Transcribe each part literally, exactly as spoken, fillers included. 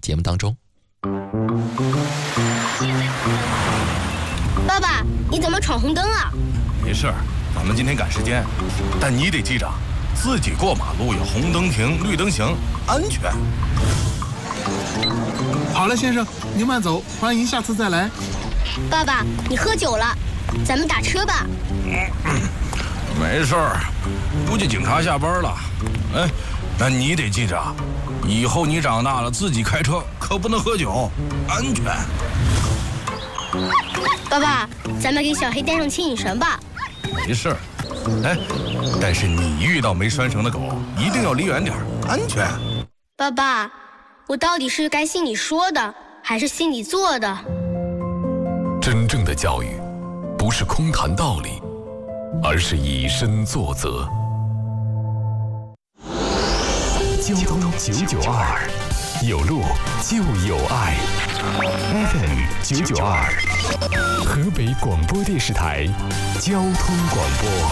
节目当中。 爸爸，你怎么闯红灯啊？ 没事儿，咱们今天赶时间，但你得记着，自己过马路有红灯停，绿灯行，安全。 好了，先生，您慢走，欢迎下次再来。 爸爸，你喝酒了，咱们打车吧。 嗯，没事儿，估计警察下班了。哎，那你得记着，以后你长大了自己开车可不能喝酒，安全。 爸爸，咱们给小黑带上牵引绳吧。 没事儿，哎，但是你遇到没拴绳的狗，一定要离远点，安全。 爸爸，我到底是该信你说的，还是信你做的？ 真正的教育，不是空谈道理，而是以身作则。交通九九二，有路就有爱。F M 九九二，河北广播电视台交通广播。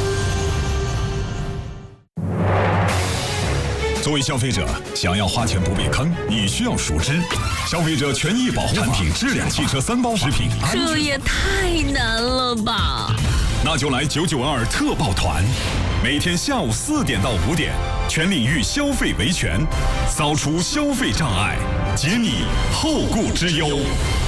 作为消费者，想要花钱不被坑，你需要熟知消费者权益保护法、产品质量、汽车三包食品安全。 这也太难了吧！ 那就来九九二特报团，每天下午四点到五点，全领域消费维权，扫除消费障碍，解你后顾之忧。